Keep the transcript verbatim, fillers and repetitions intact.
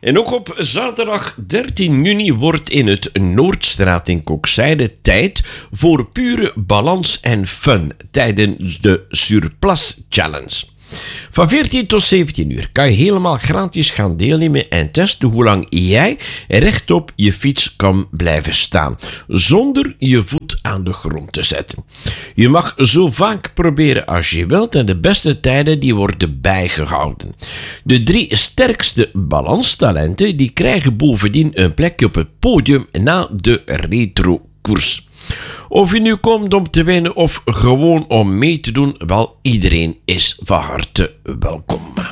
En ook op zaterdag dertien juni wordt in het Noordstraat in Kokzijde tijd voor pure balans en fun tijdens de Surplus Challenge. Van veertien tot zeventien uur kan je helemaal gratis gaan deelnemen en testen hoe lang jij rechtop je fiets kan blijven staan, zonder je voet aan de grond te zetten. Je mag zo vaak proberen als je wilt en de beste tijden die worden bijgehouden. De drie sterkste balanstalenten die krijgen bovendien een plekje op het podium na de retrokoers. Of je nu komt om te winnen of gewoon om mee te doen, wel, iedereen is van harte welkom.